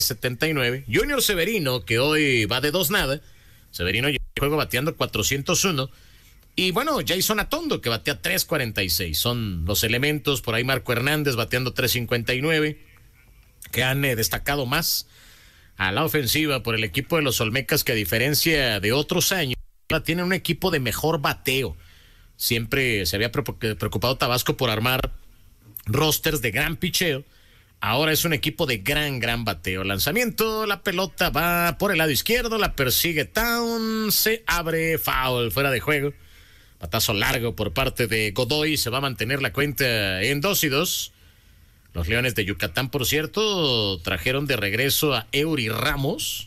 79. Junior Severino, que hoy va de 2-0. Severino llega al juego bateando 401. Y bueno, Jason Atondo, que batea 3.46. Son los elementos. Por ahí Marco Hernández bateando 3.59, que han destacado más a la ofensiva por el equipo de los Olmecas, que a diferencia de otros años, tienen un equipo de mejor bateo. Siempre se había preocupado Tabasco por armar rosters de gran picheo. Ahora es un equipo de gran bateo. Lanzamiento, la pelota va por el lado izquierdo, la persigue Town, se abre, foul, fuera de juego. Batazo largo por parte de Godoy, se va a mantener la cuenta en 2-2. Los Leones de Yucatán, por cierto, trajeron de regreso a Eury Ramos,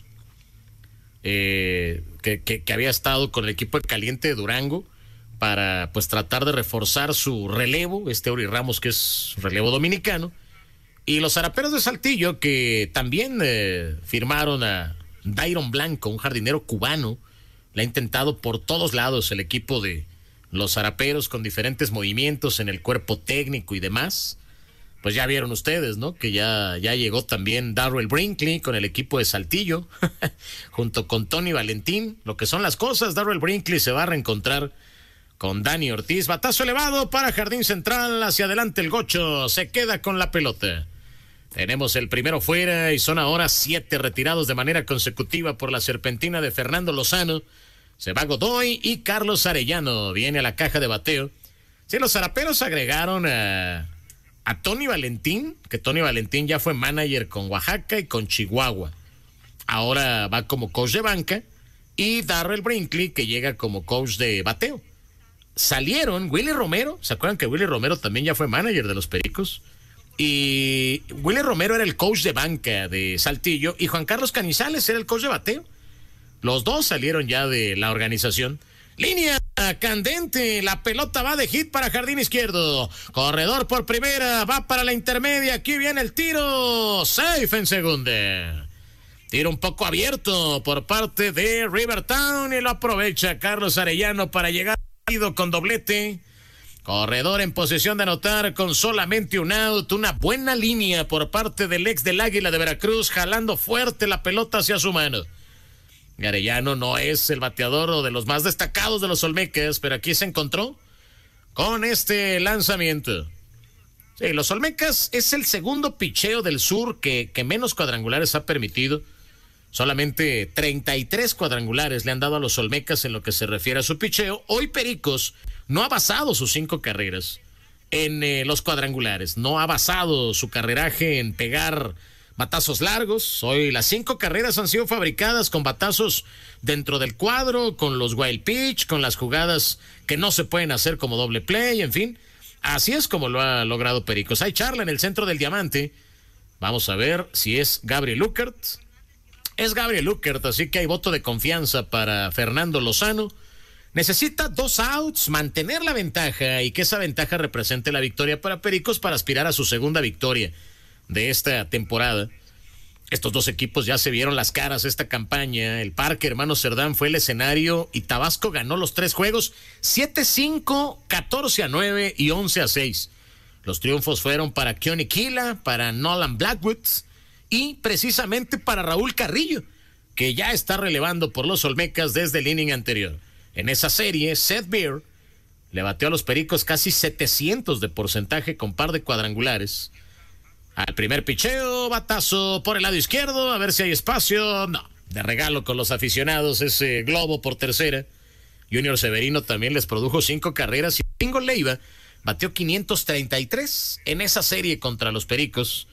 que había estado con el equipo de Caliente de Durango, para pues tratar de reforzar su relevo, Eury Ramos, que es relevo dominicano. Y los Zaraperos de Saltillo, que también firmaron a Dairon Blanco, un jardinero cubano. Le ha intentado por todos lados el equipo de los Zaraperos, con diferentes movimientos en el cuerpo técnico y demás. Pues ya vieron ustedes, ¿no? Que ya llegó también Darrell Brinkley con el equipo de Saltillo, junto con Tony Valentín. Lo que son las cosas, Darrell Brinkley se va a reencontrar con Dani Ortiz. Batazo elevado para Jardín Central, hacia adelante el Gocho, se queda con la pelota. Tenemos el primero fuera y son ahora 7 retirados de manera consecutiva por la serpentina de Fernando Lozano. Se va Godoy y Carlos Arellano viene a la caja de bateo. Sí, los Zaraperos agregaron a Tony Valentín, que Tony Valentín ya fue manager con Oaxaca y con Chihuahua. Ahora va como coach de banca. Y Darrell Brinkley, que llega como coach de bateo. Salieron Willy Romero, ¿se acuerdan que Willy Romero también ya fue manager de los Pericos? Y Willy Romero era el coach de banca de Saltillo y Juan Carlos Canizales era el coach de bateo. Los dos salieron ya de la organización. Línea candente, la pelota va de hit para jardín izquierdo. Corredor por primera, va para la intermedia, aquí viene el tiro. Safe en segunda. Tiro un poco abierto por parte de Rivertown y lo aprovecha Carlos Arellano para llegar con doblete. Corredor en posición de anotar con solamente un out. Una buena línea por parte del ex del Águila de Veracruz, jalando fuerte la pelota hacia su mano. Arellano no es el bateador o de los más destacados de los Olmecas, pero aquí se encontró con este lanzamiento. Sí, los Olmecas es el segundo picheo del sur que menos cuadrangulares ha permitido. Solamente 33 cuadrangulares le han dado a los Olmecas en lo que se refiere a su picheo. Hoy Pericos no ha basado sus 5 carreras en los cuadrangulares. No ha basado su carreraje en pegar batazos largos. Hoy las 5 carreras han sido fabricadas con batazos dentro del cuadro, con los wild pitch, con las jugadas que no se pueden hacer como doble play, en fin. Así es como lo ha logrado Pericos. Hay charla en el centro del diamante. Vamos a ver si es Gabriel Luckert. Es Gabriel Luckert, así que hay voto de confianza para Fernando Lozano. Necesita 2 outs, mantener la ventaja y que esa ventaja represente la victoria para Pericos para aspirar a su segunda victoria de esta temporada. Estos dos equipos ya se vieron las caras esta campaña. El Parque Hermano Cerdán fue el escenario y Tabasco ganó los 3 juegos 7-5, 14-9 y 11-6. Los triunfos fueron para Keone Kila, para Nolan Blackwood y precisamente para Raúl Carrillo, que ya está relevando por los Olmecas desde el inning anterior. En esa serie, Seth Beer le bateó a los Pericos casi 700 de porcentaje con par de cuadrangulares. Al primer picheo, batazo por el lado izquierdo, a ver si hay espacio. No, de regalo con los aficionados ese globo por tercera. Junior Severino también les produjo 5 carreras y Pingo Leiva bateó 533 en esa serie contra los Pericos.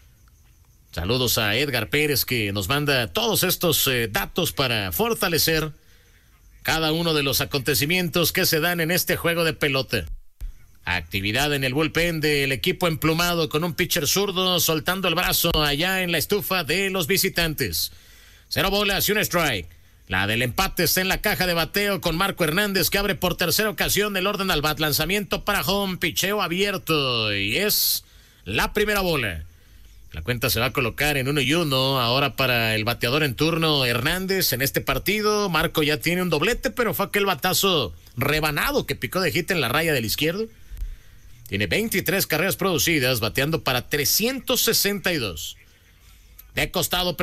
Saludos a Edgar Pérez, que nos manda todos estos datos para fortalecer cada uno de los acontecimientos que se dan en este juego de pelota. Actividad en el bullpen del equipo emplumado con un pitcher zurdo soltando el brazo allá en la estufa de los visitantes. 0 bolas y 1 strike. La del empate está en la caja de bateo con Marco Hernández, que abre por tercera ocasión el orden al bat. Lanzamiento para home, picheo abierto y es la primera bola. La cuenta se va a colocar en 1-1 ahora para el bateador en turno Hernández en este partido. Marco ya tiene un doblete, pero fue aquel batazo rebanado que picó de hit en la raya del izquierdo. Tiene 23 carreras producidas, bateando para 362. De costado